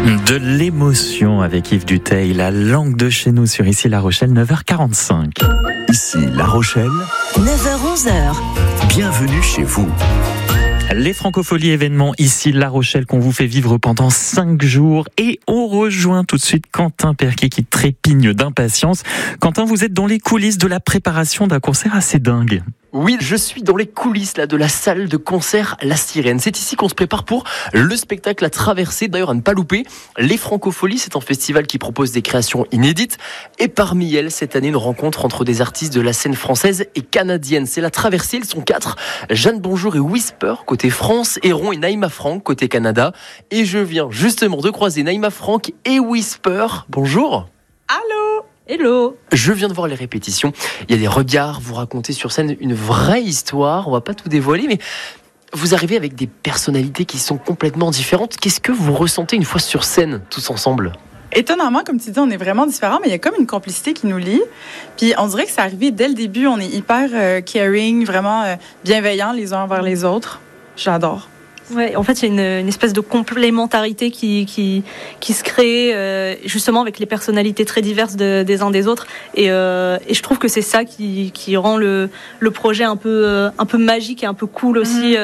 De l'émotion avec Yves Duteil, la langue de chez nous sur Ici La Rochelle, 9h45. Ici La Rochelle, 9h-11h. Bienvenue chez vous. Les Francopholies événements Ici La Rochelle qu'on vous fait vivre pendant 5 jours et on rejoint tout de suite Quentin Perquier qui trépigne d'impatience. Quentin, vous êtes dans les coulisses de la préparation d'un concert assez dingue. Oui, je suis dans les coulisses de la salle de concert La Sirène. C'est ici qu'on se prépare pour le spectacle à traverser, d'ailleurs à ne pas louper. Les Francopholies, c'est un festival qui propose des créations inédites. Et parmi elles, cette année, une rencontre entre des artistes de la scène française et canadienne. C'est la traversée, ils sont 4. Jeanne Bonjour et Whisper, côté France, Héron et Naïma Franck, côté Canada. Et je viens justement de croiser Naïma Franck et Whisper. Bonjour. Allô. Hello. Je viens de voir les répétitions. Il y a des regards, vous racontez sur scène une vraie histoire. On va pas tout dévoiler, mais vous arrivez avec des personnalités qui sont complètement différentes. Qu'est-ce que vous ressentez une fois sur scène, tous ensemble ? Étonnamment, comme tu dis, on est vraiment différents, mais il y a comme une complicité qui nous lie. Puis on dirait que c'est arrivé dès le début. On est hyper caring, vraiment bienveillants les uns envers les autres. J'adore. Ouais, en fait, il y a une espèce de complémentarité qui se crée justement avec les personnalités très diverses des uns des autres. Et je trouve que c'est ça qui rend le projet un peu magique et un peu cool aussi.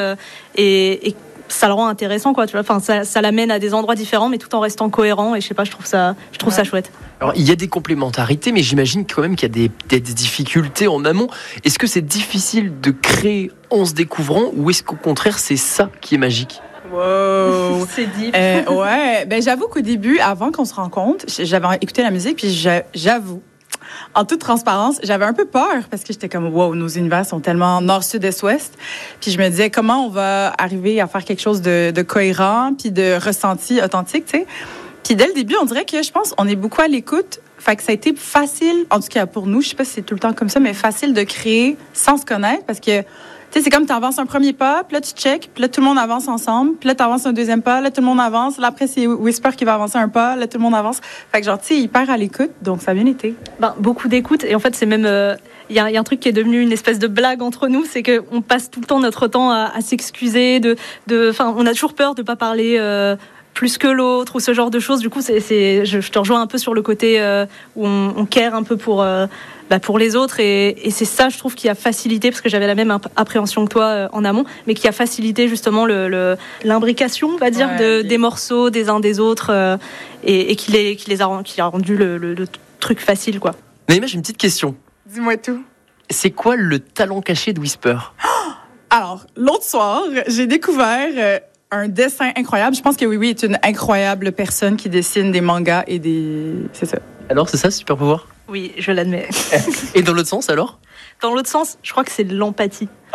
Et ça le rend intéressant, quoi. Tu vois, enfin, ça l'amène à des endroits différents, mais tout en restant cohérent. Et je sais pas, je trouve ça chouette. Alors, il y a des complémentarités, mais j'imagine quand même qu'il y a des difficultés en amont. Est-ce que c'est difficile de créer en se découvrant, ou est-ce qu'au contraire, c'est ça qui est magique ? Wow! C'est deep. Ouais, ben j'avoue qu'au début, avant qu'on se rencontre, j'avais écouté la musique, puis j'avoue, en toute transparence, j'avais un peu peur parce que j'étais comme, wow, nos univers sont tellement nord, sud, est, ouest. Puis je me disais, comment on va arriver à faire quelque chose de cohérent, puis de ressenti authentique, tu sais? Puis dès le début, on dirait que je pense on est beaucoup à l'écoute. Fait que ça a été facile, en tout cas pour nous, je sais pas si c'est tout le temps comme ça, mais facile de créer sans se connaître parce que, tu sais, c'est comme tu avances un premier pas, puis là tu check, puis là tout le monde avance ensemble, puis là tu avances un deuxième pas, là tout le monde avance, là après c'est Whisper qui va avancer un pas, là tout le monde avance. Fait que genre, tu sais, hyper à l'écoute, donc ça a bien été. Beaucoup d'écoute, et en fait c'est même... Il y a un truc qui est devenu une espèce de blague entre nous, c'est qu'on passe tout le temps notre temps à s'excuser, on a toujours peur de pas parler... plus que l'autre ou ce genre de choses. Du coup, je te rejoins un peu sur le côté où on care un peu pour les autres et c'est ça, je trouve, qui a facilité, parce que j'avais la même appréhension que toi en amont, mais qui a facilité justement l'imbrication, on va dire, des morceaux des uns des autres et qui a rendu le truc facile, quoi. Naïma, j'ai une petite question. Dis-moi tout. C'est quoi le talent caché de Whisper ? Alors, l'autre soir, j'ai découvert... un dessin incroyable. Je pense que Oui est une incroyable personne qui dessine des mangas et des... C'est ça. Alors, c'est ça, super pouvoir ? Oui, je l'admets. Et dans l'autre sens, alors ? Dans l'autre sens, je crois que c'est de l'empathie. Oh,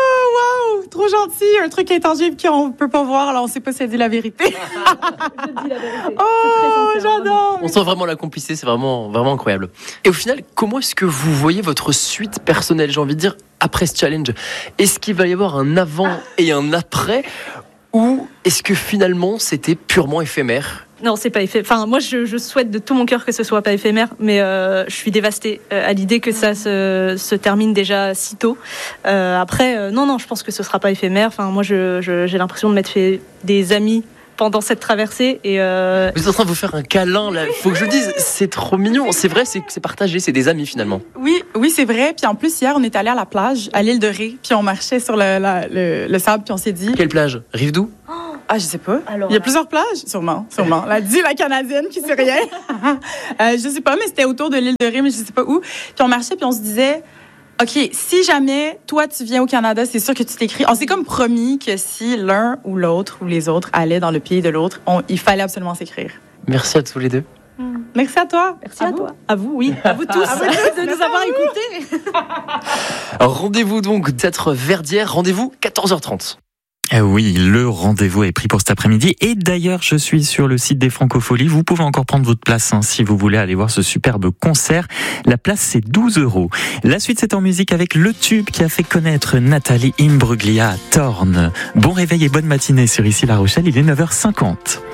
wow! Trop gentil! Un truc intangible qu'on ne peut pas voir, alors on ne sait pas si elle dit la vérité. Je dis la vérité. Oh, j'adore! On sent vraiment la complicité, c'est vraiment, vraiment incroyable. Et au final, comment est-ce que vous voyez votre suite personnelle, j'ai envie de dire, après ce challenge ? Est-ce qu'il va y avoir un avant et un après ? Ou est-ce que finalement c'était purement éphémère ? Non, c'est pas éphémère. Enfin, moi, je souhaite de tout mon cœur que ce soit pas éphémère, mais je suis dévastée à l'idée que ça se termine déjà si tôt. Après, non, je pense que ce sera pas éphémère. Enfin, moi, j'ai l'impression de m'être fait des amis pendant cette traversée et vous êtes en train de vous faire un câlin là. Faut que je le dise, c'est trop mignon. C'est vrai, c'est partagé, c'est des amis finalement. Oui, c'est vrai. Puis en plus, hier, on est allé à la plage, à l'île de Ré, puis on marchait sur le sable, puis on s'est dit... Quelle plage ? Rive-Doux ? Ah, je sais pas. Alors, il y a plusieurs plages, sûrement. La dit la Canadienne qui sait rien. Je sais pas, mais c'était autour de l'île de Ré, mais je sais pas où. Puis on marchait, puis on se disait... OK, si jamais, toi, tu viens au Canada, c'est sûr que tu t'écris. On s'est comme promis que si l'un ou l'autre ou les autres allaient dans le pays de l'autre, il fallait absolument s'écrire. Merci à tous les deux. Merci à toi. Merci à toi. À vous, oui. À vous tous de nous avoir écoutés. Rendez-vous donc d'être Verdière. Rendez-vous 14h30. Oui, le rendez-vous est pris pour cet après-midi. Et d'ailleurs, je suis sur le site des Francopholies. Vous pouvez encore prendre votre place si vous voulez aller voir ce superbe concert. La place, c'est 12 €. La suite, c'est en musique avec le tube qui a fait connaître Nathalie Imbruglia à Thorn. Bon réveil et bonne matinée sur Ici La Rochelle. Il est 9h50.